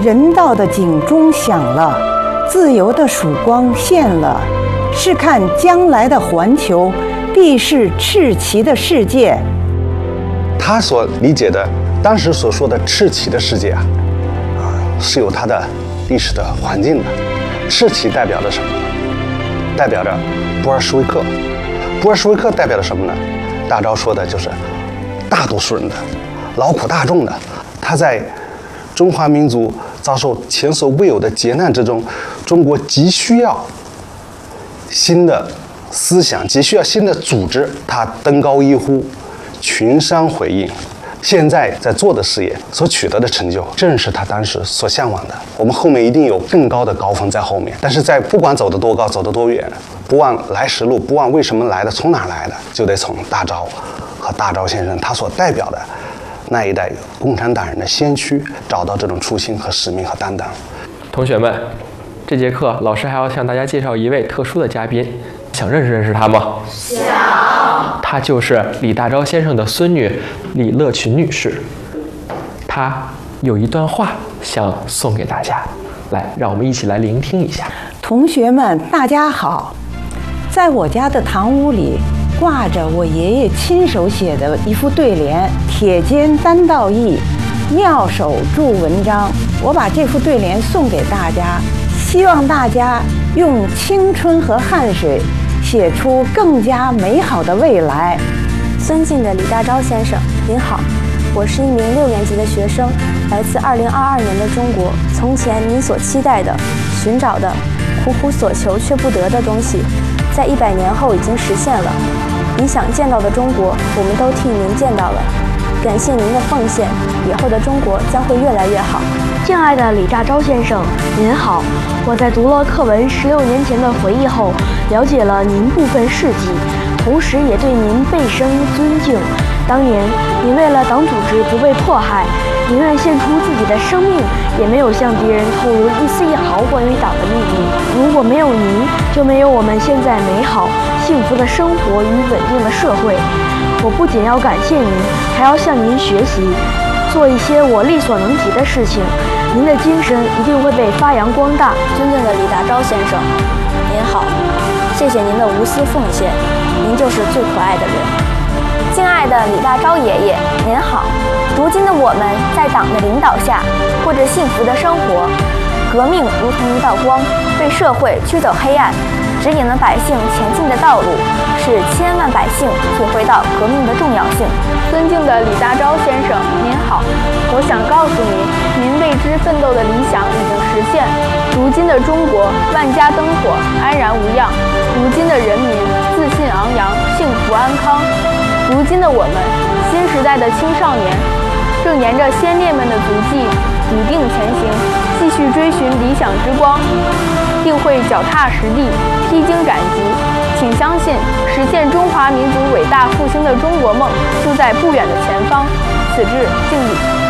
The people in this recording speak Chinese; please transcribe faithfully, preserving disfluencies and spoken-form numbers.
人道的警钟响了，自由的曙光现了。试看将来的环球，必是赤旗的世界。 他所理解的，当时所说的赤旗的世界啊，啊，是有它的历史的环境的。赤旗代表着什么？代表着布尔什维克。布尔什维克代表着什么呢？大钊说的就是大多数人的、劳苦大众的。他在中华民族遭受前所未有的劫难之中，中国急需要新的思想，急需要新的组织。他登高一呼，群山回应。现在在做的事业所取得的成就，正是他当时所向往的。我们后面一定有更高的高峰在后面，但是在不管走得多高，走得多远，不忘来时路，不忘为什么来的，从哪来的，就得从大钊和大钊先生他所代表的那一代共产党人的先驱找到这种初心和使命和担当。 同学们，这节课老师还要向大家介绍一位特殊的嘉宾，想认识认识他吗？ 想。 她就是李大钊先生的孙女李乐群女士，她有一段话想送给大家，来，让我们一起来聆听一下。 同学们，大家好，在我家的堂屋里挂着我爷爷亲手写的一副对联：铁肩担道义，妙手著文章。我把这副对联送给大家，希望大家用青春和汗水写出更加美好的未来。 尊敬的李大钊先生，您好，我是一名六年级的学生，来自二零二二年的中国。从前您所期待的、寻找的、苦苦所求却不得的东西，在一百年后已经实现了。你想见到的中国，我们都替您见到了。感谢您的奉献，以后的中国将会越来越好。 敬爱的李大钊先生，您好！我在读了课文十六年前的回忆后，了解了您部分事迹，同时也对您倍生尊敬。当年您为了党组织不被迫害，宁愿献出自己的生命，也没有向别人透露一丝一毫关于党的秘密。如果没有您，就没有我们现在美好幸福的生活与稳定的社会。我不仅要感谢您，还要向您学习，做一些我力所能及的事情。您的精神一定会被发扬光大。 尊敬的李大钊先生，您好，谢谢您的无私奉献，您就是最可爱的人。敬爱的李大钊爷爷，您好。如今的我们在党的领导下，过着幸福的生活。革命如同一道光，为社会驱走黑暗，指引了百姓前进的道路，使千万百姓体会到革命的重要性。 尊敬的李大钊先生，您好，我想告诉您，您为之奋斗的理想已经实现。如今的中国万家灯火，安然无恙；如今的人民自信昂扬，幸福安康。如今的我们，新时代的青少年，正沿着先烈们的足迹笃定前行，继续追寻理想之光，定会脚踏实地，披荆斩棘。请相信，实现中华民族伟大复兴的中国梦就在不远的前方。此致敬礼。